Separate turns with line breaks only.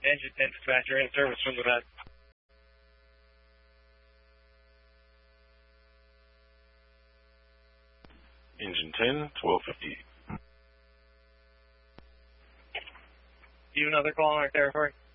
Engine 10 dispatcher in service from the back.
Engine 10, 1250.
Do you another call on our territory?